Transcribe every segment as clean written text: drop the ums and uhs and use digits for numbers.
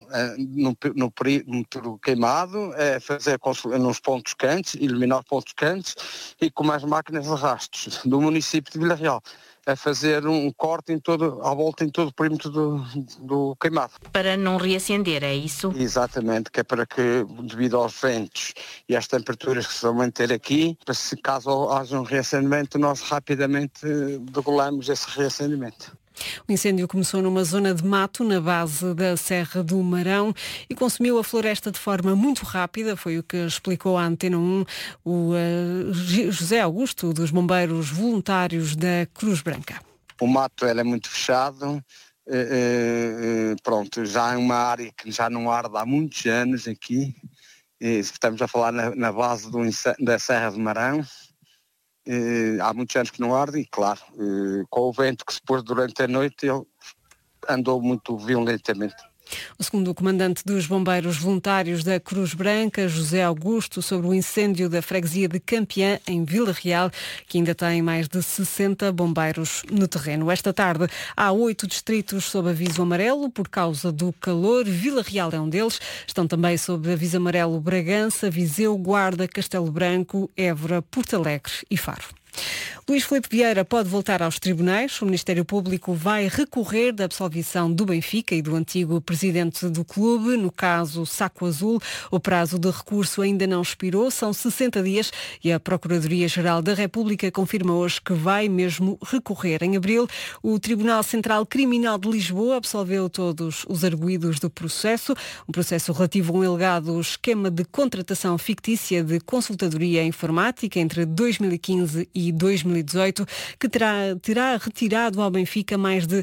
no período queimado, é fazer nos pontos quentes, eliminar pontos quentes, e com as máquinas de rastros do município de Vila Real, a fazer um corte à volta em todo o perímetro do queimado. Para não reacender, é isso? Exatamente, que é para que, devido aos ventos e às temperaturas que se vão manter aqui, para se caso haja um reacendimento, nós rapidamente regulamos esse reacendimento. O incêndio começou numa zona de mato na base da Serra do Marão e consumiu a floresta de forma muito rápida, foi o que explicou à Antena 1 o José Augusto, dos Bombeiros Voluntários da Cruz Branca. O mato é muito fechado, pronto, já é uma área que já não arde há muitos anos aqui, estamos a falar na base da Serra do Marão. Há muitos anos que não arde e, claro, com o vento que se pôs durante a noite, ele andou muito violentamente. O segundo comandante dos Bombeiros Voluntários da Cruz Branca, José Augusto, sobre o incêndio da freguesia de Campiã, em Vila Real, que ainda tem mais de 60 bombeiros no terreno. Esta tarde há 8 distritos sob aviso amarelo por causa do calor. Vila Real é um deles. Estão também sob aviso amarelo Bragança, Viseu, Guarda, Castelo Branco, Évora, Porto Alegre e Faro. Luís Filipe Vieira pode voltar aos tribunais. O Ministério Público vai recorrer da absolvição do Benfica e do antigo presidente do clube, no caso Saco Azul. O prazo de recurso ainda não expirou, são 60 dias e a Procuradoria-Geral da República confirma hoje que vai mesmo recorrer. Em abril, o Tribunal Central Criminal de Lisboa absolveu todos os arguidos do processo, um processo relativo a um alegado esquema de contratação fictícia de consultadoria informática entre 2015 e 2018, que terá retirado ao Benfica mais de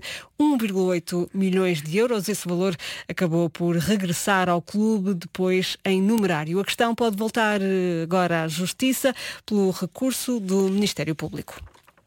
1,8 milhões de euros. Esse valor acabou por regressar ao clube depois em numerário. A questão pode voltar agora à Justiça pelo recurso do Ministério Público.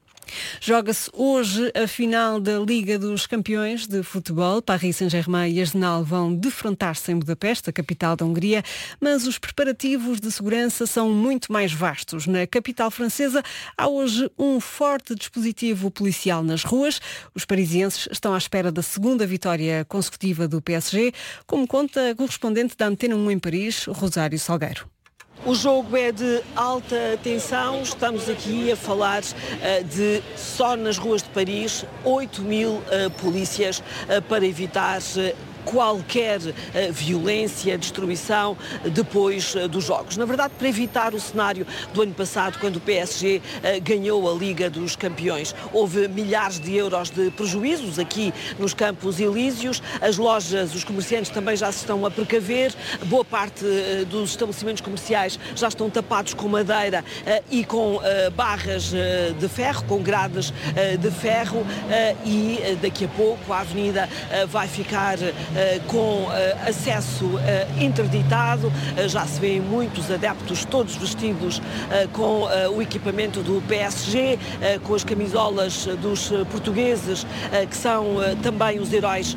Joga-se hoje a final da Liga dos Campeões de Futebol. Paris Saint-Germain e Arsenal vão defrontar-se em Budapeste, a capital da Hungria, mas os preparativos de segurança são muito mais vastos. Na capital francesa há hoje um forte dispositivo policial nas ruas. Os parisienses estão à espera da segunda vitória consecutiva do PSG, como conta a correspondente da Antena 1 em Paris, Rosário Salgueiro. O jogo é de alta tensão, estamos aqui a falar de só nas ruas de Paris 8.000 polícias para evitar qualquer violência, destruição depois dos jogos. Na verdade, para evitar o cenário do ano passado, quando o PSG ganhou a Liga dos Campeões. Houve milhares de euros de prejuízos aqui nos Campos Elíseos. As lojas, os comerciantes também já se estão a precaver. Boa parte dos estabelecimentos comerciais já estão tapados com madeira e com barras de ferro, com grades de ferro, e daqui a pouco a avenida vai ficar com acesso interditado. Já se vêem muitos adeptos, todos vestidos com o equipamento do PSG, com as camisolas dos portugueses, que são também os heróis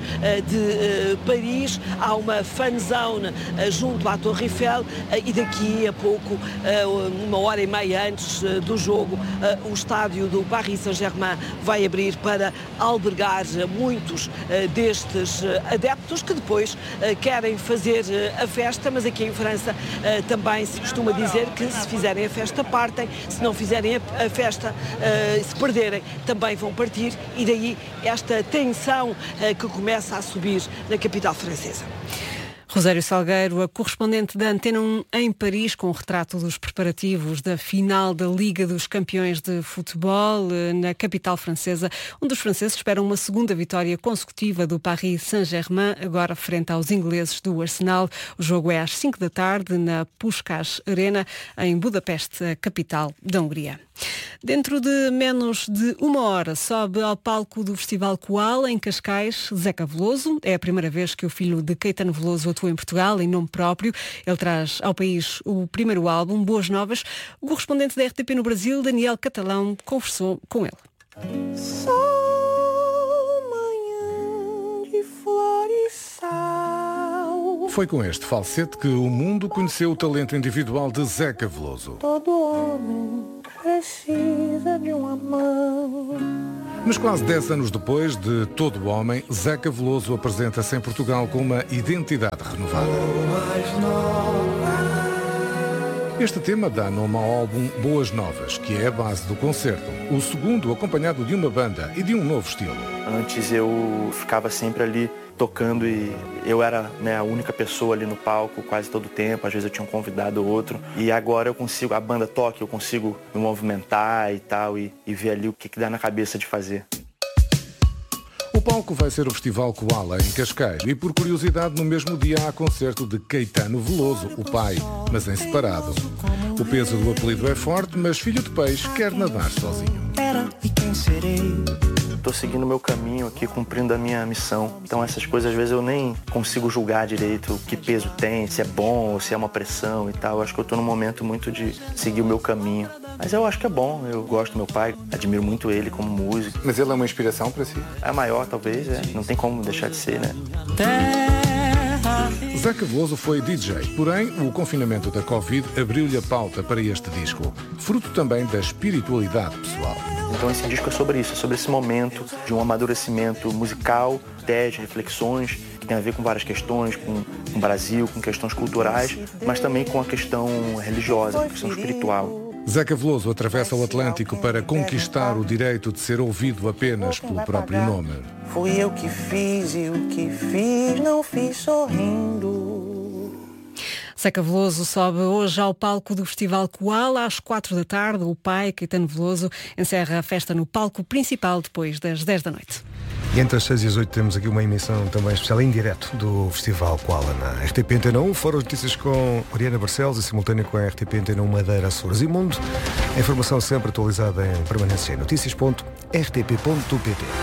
de Paris. Há uma fan zone junto à Torre Eiffel e daqui a pouco, uma hora e meia antes do jogo, o estádio do Paris Saint-Germain vai abrir para albergar muitos destes adeptos que depois querem fazer a festa, mas aqui em França também se costuma dizer que se fizerem a festa partem, se não fizerem a festa, se perderem, também vão partir, e daí esta tensão que começa a subir na capital francesa. Rosário Salgueiro, a correspondente da Antena 1 em Paris, com o retrato dos preparativos da final da Liga dos Campeões de Futebol na capital francesa, onde os franceses esperam uma segunda vitória consecutiva do Paris Saint-Germain, agora frente aos ingleses do Arsenal. O jogo é às 5 da tarde na Puskás Arena, em Budapeste, a capital da Hungria. Dentro de menos de uma hora sobe ao palco do Festival Coal, em Cascais, Zeca Veloso. É a primeira vez que o filho de Caetano Veloso atua em Portugal, em nome próprio. Ele traz ao país o primeiro álbum, Boas Novas. O correspondente da RTP no Brasil, Daniel Catalão, conversou com ele. Sol, manhã de flor e sal. Foi com este falsete que o mundo conheceu o talento individual de Zeca Veloso. Todo homem precisa de um amor. Mas quase 10 anos depois de Todo o Homem, Zeca Veloso apresenta-se em Portugal com uma identidade renovada. Este tema dá nome ao álbum Boas Novas, que é a base do concerto. O segundo acompanhado de uma banda e de um novo estilo. Antes eu ficava sempre ali tocando e eu era a única pessoa ali no palco quase todo o tempo. Às vezes eu tinha um convidado ou outro. E agora eu consigo, a banda toca, eu consigo me movimentar e tal e ver ali o que dá na cabeça de fazer. O palco vai ser o Festival Koala, em Cascais. E por curiosidade, no mesmo dia há concerto de Caetano Veloso, o pai, mas em separado. O peso do apelido é forte, mas filho de peixe quer nadar sozinho. Estou seguindo o meu caminho aqui, cumprindo a minha missão. Então essas coisas, às vezes, eu nem consigo julgar direito que peso tem, se é bom ou se é uma pressão e tal. Eu acho que eu estou num momento muito de seguir o meu caminho. Mas eu acho que é bom, eu gosto do meu pai, admiro muito ele como músico. Mas ele é uma inspiração para si? É a maior, talvez, não tem como deixar de ser, né? Zeca Veloso foi DJ, porém o confinamento da Covid abriu-lhe a pauta para este disco, fruto também da espiritualidade pessoal. Então esse disco é sobre isso, é sobre esse momento de um amadurecimento musical, ideias, reflexões, que tem a ver com várias questões, com o Brasil, com questões culturais, mas também com a questão religiosa, a questão espiritual. Zeca Veloso atravessa o Atlântico para conquistar o direito de ser ouvido apenas pelo próprio nome. Fui eu que fiz e o que fiz não fiz sorrindo. Zeca Veloso sobe hoje ao palco do Festival Koala às 4 da tarde. O pai, Caetano Veloso, encerra a festa no palco principal depois das 10 da noite. E entre as 6 e as 8 temos aqui uma emissão também especial em direto do Festival Koala na RTP Antena 1. Foram as notícias com Oriana Barcelos e simultâneo com a RTP Antena 1 Madeira, Açores e Mundo. A informação sempre atualizada em permanência em notícias.rtp.pt.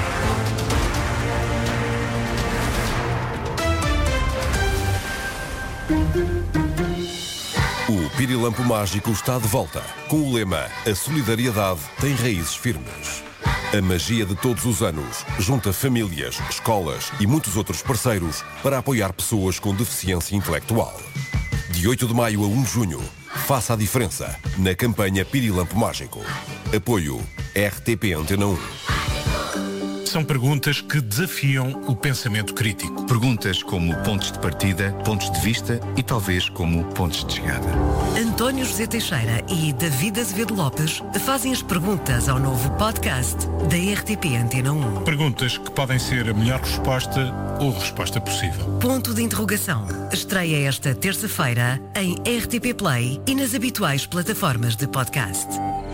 O Pirilampo Mágico está de volta, com o lema A solidariedade tem raízes firmes. A magia de todos os anos junta famílias, escolas e muitos outros parceiros para apoiar pessoas com deficiência intelectual. De 8 de maio a 1 de junho, faça a diferença na campanha Pirilampo Mágico. Apoio RTP Antena 1. São perguntas que desafiam o pensamento crítico. Perguntas como pontos de partida, pontos de vista e talvez como pontos de chegada. António José Teixeira e David Azevedo Lopes fazem as perguntas ao novo podcast da RTP Antena 1. Perguntas que podem ser a melhor resposta ou resposta possível. Ponto de interrogação. Estreia esta terça-feira em RTP Play e nas habituais plataformas de podcast.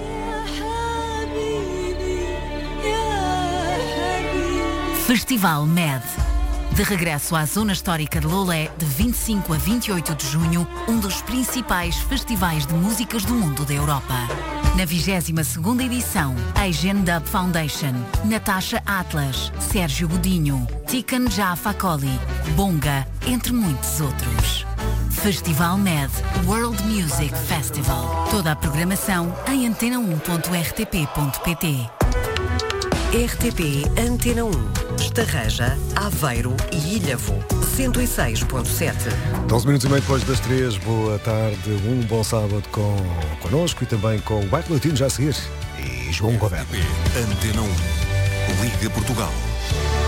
Festival MED. De regresso à Zona Histórica de Lolé, de 25 a 28 de junho, um dos principais festivais de músicas do mundo da Europa. Na 22ª edição, Asian Dub Foundation, Natasha Atlas, Sérgio Godinho, Tikan Jah Fakoly, Bonga, entre muitos outros. Festival MED World Music Festival. Toda a programação em antena1.rtp.pt. RTP Antena 1, Estarreja, Aveiro e Ilhavo, 106.7. 12 minutos e meio depois das 3, boa tarde, um bom sábado connosco e também com o Bairro Latino já a seguir e João Goberno. Antena 1, Liga Portugal.